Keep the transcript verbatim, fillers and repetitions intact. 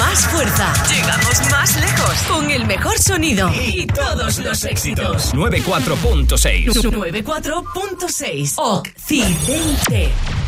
más fuerza. Llegamos más lejos. Con el mejor sonido. Y todos los éxitos. noventa y cuatro punto seis. noventa y cuatro punto seis. Occidente.